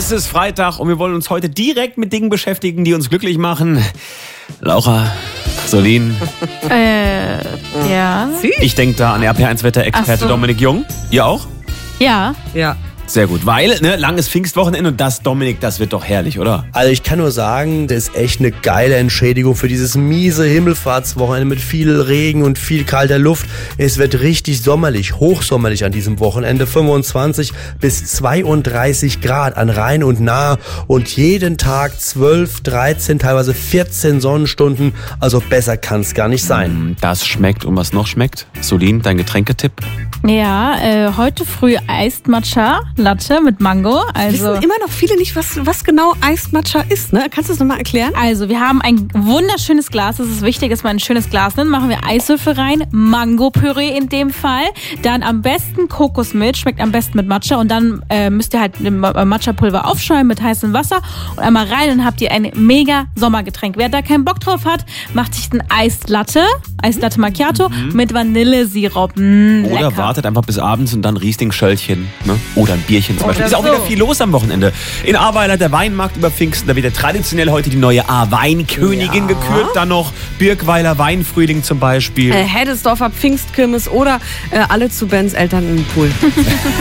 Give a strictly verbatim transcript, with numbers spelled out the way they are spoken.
Es ist Freitag und wir wollen uns heute direkt mit Dingen beschäftigen, die uns glücklich machen. Laura, Solin. Äh, ja. Ich denke da an R P eins Wetterexperte so. Dominik Jung. Ihr auch? Ja. Ja. Sehr gut, weil, ne, langes Pfingstwochenende und das, Dominik, das wird doch herrlich, oder? Also ich kann nur sagen, das ist echt eine geile Entschädigung für dieses miese Himmelfahrtswochenende mit viel Regen und viel kalter Luft. Es wird richtig sommerlich, hochsommerlich an diesem Wochenende. fünfundzwanzig bis zweiunddreißig Grad an Rhein und Nahe und jeden Tag zwölf, dreizehn, teilweise vierzehn Sonnenstunden. Also besser kann es gar nicht sein. Das schmeckt und was noch schmeckt? Solin, dein Getränketipp? Ja, äh, heute früh Iced Matcha Latte mit Mango. Also, Wissen immer noch viele nicht, was, was genau Iced Matcha ist, ne? Kannst du das nochmal erklären? also wir haben ein wunderschönes Glas. Es ist wichtig, dass man ein schönes Glas nimmt. Machen wir Eiswürfel rein, Mango-Püree in dem Fall. Dann am besten Kokosmilch, schmeckt am besten mit Matcha. Und dann äh, müsst ihr halt Matcha-Pulver aufschäumen mit heißem Wasser und einmal rein. Und dann habt ihr ein mega Sommergetränk. Wer da keinen Bock drauf hat, macht sich ein Iced Latte, Iced Latte Macchiato Mhm. mit Vanillesirup. Mm, Oder lecker. wartet einfach bis abends und dann Riesling-Schöllchen, ne? Oder ein Bierchen zum Beispiel. Ist Oder auch wieder so. viel los am Wochenende. In Ahrweiler der Weinmarkt über Pfingsten, da wird ja traditionell heute die neue Ahr-Weinkönigin Ja. gekürt. Dann noch Birkweiler Weinfrühling zum Beispiel. Äh, Heddesdorfer Pfingstkirmes oder äh, alle zu Bens Eltern im Pool.